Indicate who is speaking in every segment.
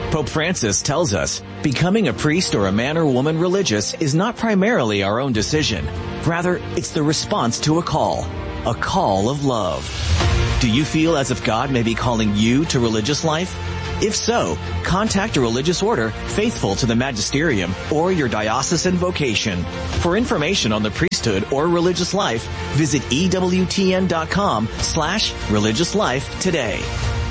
Speaker 1: Pope Francis tells us, becoming a priest or a man or woman religious is not primarily our own decision. Rather, it's the response to a call of love. Do you feel as if God may be calling you to religious life? If so, contact a religious order faithful to the magisterium or your diocesan vocation. For information on the priesthood or religious life, visit EWTN.com/religious life today.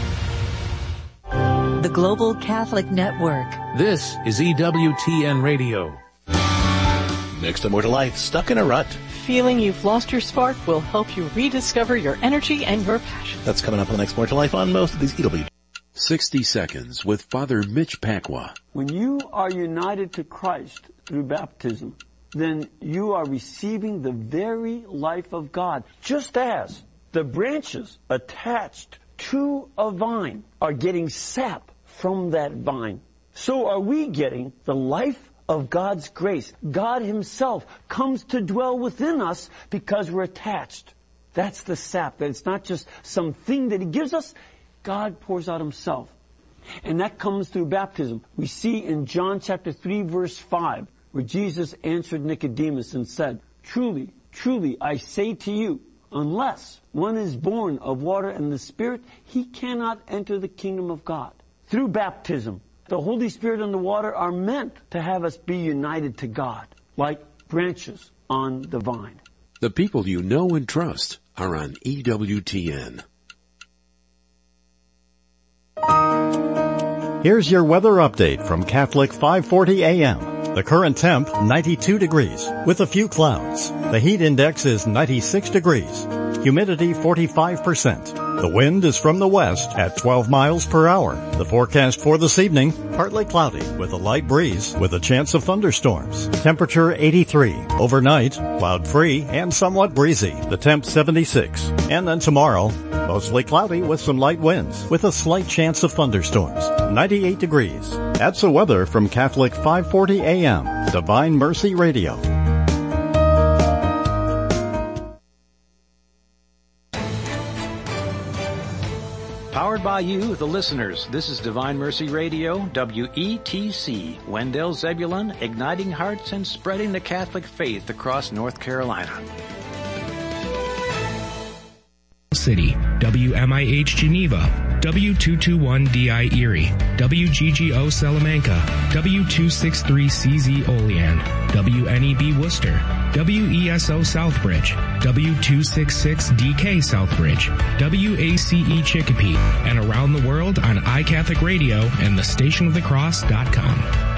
Speaker 2: The Global Catholic Network.
Speaker 3: This is EWTN Radio.
Speaker 4: Next to More to Life, Stuck in a Rut.
Speaker 5: Feeling you've lost your spark will help you rediscover your energy and your passion.
Speaker 4: That's coming up on the next More to Life on most of these EW.
Speaker 3: 60 Seconds with Father Mitch Pacwa.
Speaker 6: When you are united to Christ through baptism, then you are receiving the very life of God. Just as the branches attached to a vine are getting sap from that vine, so are we getting the life of God's grace. God himself comes to dwell within us because we're attached. That's the sap. That it's not just something that he gives us. God pours out himself. And that comes through baptism. We see in John chapter 3 verse 5 where Jesus answered Nicodemus and said, "Truly, truly, I say to you, unless one is born of water and the Spirit, he cannot enter the kingdom of God." Through baptism, the Holy Spirit and the water are meant to have us be united to God, like branches on the vine.
Speaker 3: The people you know and trust are on EWTN.
Speaker 7: Here's your weather update from Catholic 540 AM. The current temp, 92 degrees, with a few clouds. The heat index is 96 degrees. Humidity, 45%. The wind is from the west at 12 miles per hour. The forecast for this evening, partly cloudy with a light breeze with a chance of thunderstorms. Temperature 83. Overnight, cloud-free and somewhat breezy. The temp 76. And then tomorrow, mostly cloudy with some light winds with a slight chance of thunderstorms. 98 degrees. That's the weather from Catholic 540 AM, Divine Mercy Radio.
Speaker 8: Powered by you, the listeners. This is Divine Mercy Radio, WETC, Wendell Zebulon, igniting hearts and spreading the Catholic faith across North Carolina.
Speaker 9: City, WMIH Geneva, W221DI Erie, WGGO Salamanca, W263CZ Olean, WNEB Worcester, WESO Southbridge, W266DK Southbridge, WACE Chicopee, and around the world on iCatholicRadio and thestationofthecross.com.